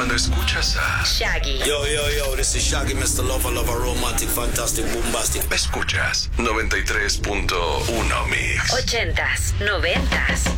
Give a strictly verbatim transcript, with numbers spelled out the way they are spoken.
cuando escuchas a Shaggy. Yo, yo, yo, this is Shaggy, mister Lover, Lover, Romantic, Fantastic, Bombastic. Escuchas noventa y tres punto uno Mix. Ochentas, noventas,